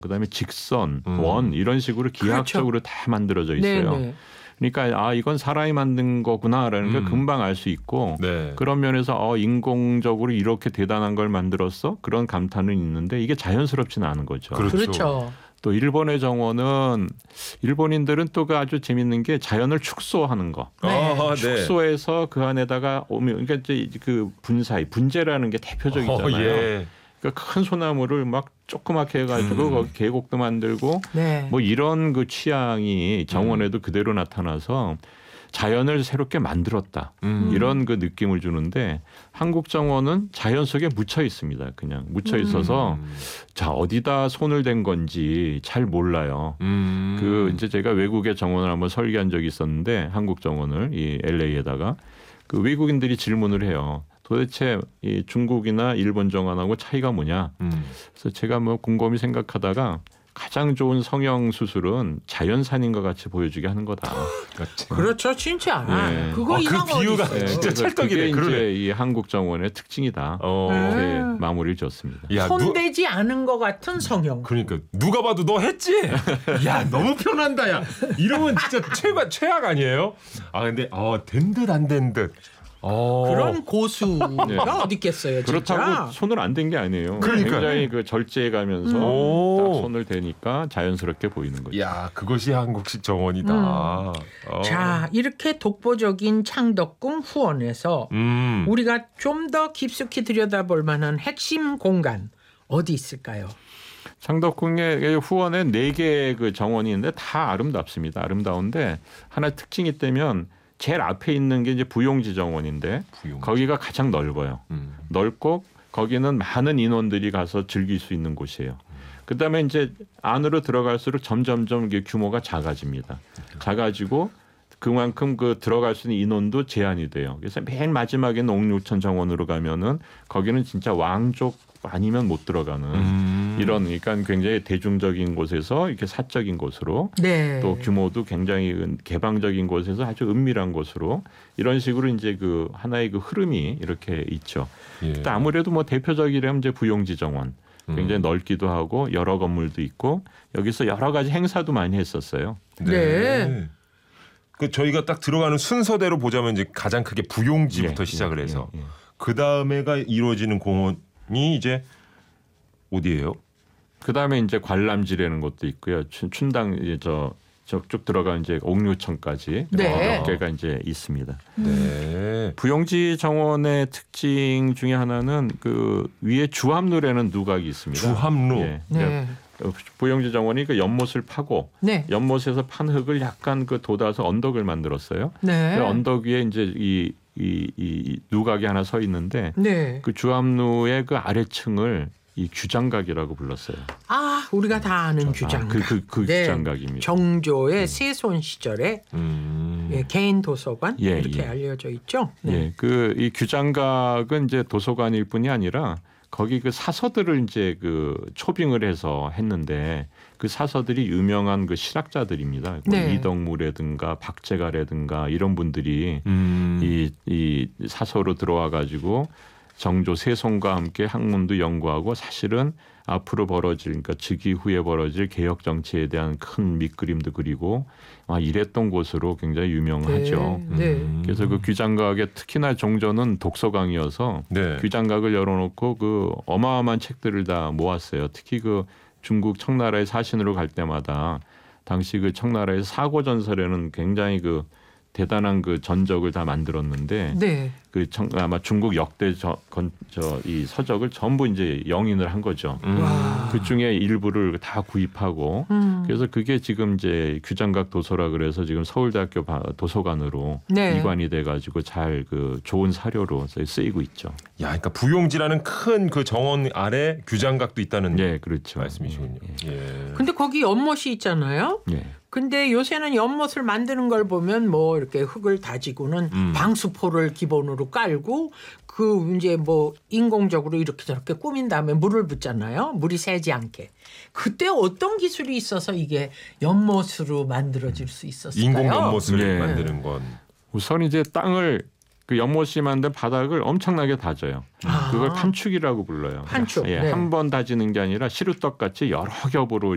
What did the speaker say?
그다음에 직선, 원 이런 식으로 기하학적으로 그렇죠. 다 만들어져 있어요. 네네. 그러니까 이건 사람이 만든 거구나라는 걸 금방 알 수 있고 네. 그런 면에서 인공적으로 이렇게 대단한 걸 만들었어? 그런 감탄은 있는데 이게 자연스럽지는 않은 거죠. 그렇죠. 또 일본의 정원은 일본인들은 또 그 아주 재밌는 게 자연을 축소하는 거. 네. 축소해서 그 안에다가 그러니까 이제 그 분재라는 게 대표적이잖아요. 예. 그러니까 큰 소나무를 막 조그맣게 해가지고 거기 계곡도 만들고 네. 뭐 이런 그 취향이 정원에도 그대로 나타나서 자연을 새롭게 만들었다. 이런 그 느낌을 주는데 한국 정원은 자연 속에 묻혀 있습니다. 그냥 묻혀 있어서 자 어디다 손을 댄 건지 잘 몰라요. 그 이제 제가 외국의 정원을 한번 설계한 적이 있었는데 한국 정원을 이 LA에다가 그 외국인들이 질문을 해요. 도대체 이 중국이나 일본 정원하고 차이가 뭐냐? 그래서 제가 뭐 곰곰이 생각하다가 가장 좋은 성형 수술은 자연산인 것 같이 보여주게 하는 거다. 그렇죠, 진짜. 예. 그거 이상 그 비유가 어디 있어요? 진짜 찰떡이네. 그게 이제 이 한국 정원의 특징이다. 이렇게 마무리를 지었습니다. 야, 손대지 않은 것 같은 성형. 그러니까 누가 봐도 너 했지? 야 너무 편한다 야. 이러면 진짜 최악 아니에요? 근데 된 듯 안 된 듯. 그런 고수가 네. 어디 있겠어요, 진짜. 그렇다고 손을 안 댄 게 아니에요. 그러니까요. 굉장히 그 절제해가면서 딱 손을 대니까 자연스럽게 보이는 거죠. 야 그것이 한국식 정원이다. 자, 이렇게 독보적인 창덕궁 후원에서 우리가 좀 더 깊숙이 들여다볼 만한 핵심 공간 어디 있을까요? 창덕궁의 후원에 4개의 그 정원이 있는데 다 아름답습니다. 아름다운데 하나 특징이 있다면 제일 앞에 있는 게 이제 부용지 정원인데 거기가 가장 넓어요. 넓고 거기는 많은 인원들이 가서 즐길 수 있는 곳이에요. 그다음에 이제 안으로 들어갈수록 점점점 이게 규모가 작아집니다. 작아지고 그만큼 그 들어갈 수 있는 인원도 제한이 돼요. 그래서 맨 마지막에는 옥류천 정원으로 가면은 거기는 진짜 왕족 아니면 못 들어가는 이런 그러니까 굉장히 대중적인 곳에서 이렇게 사적인 곳으로 네. 또 규모도 굉장히 개방적인 곳에서 아주 은밀한 곳으로 이런 식으로 이제 그 하나의 그 흐름이 이렇게 있죠. 예. 또 아무래도 뭐 대표적이라면 이제 부용지 정원 굉장히 넓기도 하고 여러 건물도 있고 여기서 여러 가지 행사도 많이 했었어요. 네. 그 저희가 딱 들어가는 순서대로 보자면 이제 가장 크게 부용지부터 시작을 해서 그 다음에가 이루어지는 공원이 이제 어디예요? 그 다음에 이제 관람지라는 것도 있고요. 춘당 이제 저쪽 들어가면 이제 옥류천까지 네. 몇 개가 이제 있습니다. 네. 부용지 정원의 특징 중에 하나는 그 위에 주합루라는 누각이 있습니다. 주합루. 예. 네. 부용지 정원이 그 연못을 파고 네. 연못에서 판 흙을 약간 그 돋아서 언덕을 만들었어요. 네. 그 언덕 위에 이제 이 누각이 하나 서 있는데 네. 그 주합루의 그 아래층을 이 규장각이라고 불렀어요. 우리가 다 아는 규장각. 그 규장각입니다. 정조의 세손 시절에 개인 도서관 이렇게 알려져 있죠. 네. 예, 그 이 규장각은 이제 도서관일 뿐이 아니라 거기 그 사서들을 이제 그 초빙을 해서 했는데 그 사서들이 유명한 그 실학자들입니다. 네. 이덕무라든가 박재가라든가 이런 분들이 이 사서로 들어와 가지고 정조 세손과 함께 학문도 연구하고 사실은 앞으로 벌어질 그러니까 즉위 후에 벌어질 개혁 정치에 대한 큰 밑그림도 그리고 이랬던 곳으로 굉장히 유명하죠. 네. 그래서 그 규장각에 특히나 종조는 독서강이어서 네. 규장각을 열어놓고 그 어마어마한 책들을 다 모았어요. 특히 그 중국 청나라의 사신으로 갈 때마다 당시 그 청나라의 사고전설에는 굉장히 그 대단한 그 전적을 다 만들었는데 네. 그 아마 중국 역대 이 서적을 전부 이제 영인을 한 거죠. 그 중에 일부를 다 구입하고 그래서 그게 지금 이제 규장각 도서라 그래서 지금 서울대학교 도서관으로 네. 이관이 돼가지고 잘 그 좋은 사료로 쓰이고 있죠. 야, 그러니까 부용지라는 큰 그 정원 아래 규장각도 있다는 네, 그렇죠. 말씀이시군요. 예. 근데 거기 연못이 있잖아요. 예. 근데 요새는 연못을 만드는 걸 보면 뭐 이렇게 흙을 다지고는 방수포를 기본으로 깔고 그 이제 뭐 인공적으로 이렇게 저렇게 꾸민 다음에 물을 붓잖아요. 물이 새지 않게. 그때 어떤 기술이 있어서 이게 연못으로 만들어질 수 있었을까요? 인공 연못을 네. 만드는 건 우선 이제 땅을 그 연못이 만든 바닥을 엄청나게 다져요. 그걸 판축이라고 불러요. 판축. 예, 네. 한 번 다지는 게 아니라 시루떡 같이 여러 겹으로